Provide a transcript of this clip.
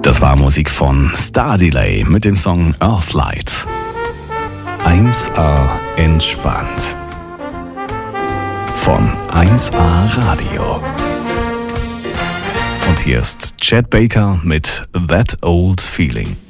Das war Musik von Star Delay mit dem Song Earthlight. 1A entspannt. Von 1A Radio. Und hier ist Chet Baker mit That Old Feeling.